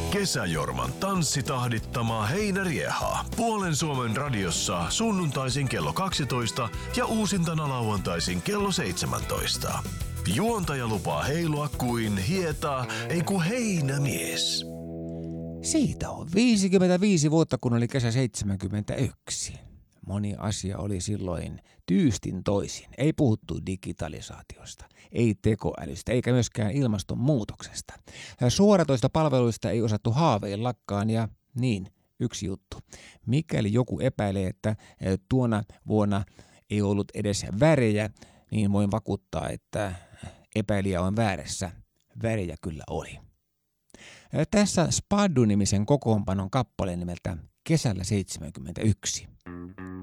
Kesäjorman tanssitahdittama heinärieha. Puolen Suomen radiossa sunnuntaisin kello 12 ja uusintana lauantaisin kello 17. Juontaja lupaa heilua kuin ei kun heinämies. Siitä on 55 vuotta, kun oli kesä 71. Moni asia oli silloin tyystin toisin. Ei puhuttu digitalisaatiosta, ei tekoälystä eikä myöskään ilmastonmuutoksesta. Suoratoista palveluista ei osattu haaveillakaan ja niin, yksi juttu. Mikäli joku epäilee, että tuona vuonna ei ollut edes värejä, niin voin vakuuttaa, että epäilijä on väärässä. Värejä kyllä oli. Tässä Spaddu-nimisen kokoonpanon kappale nimeltä Kesällä 71.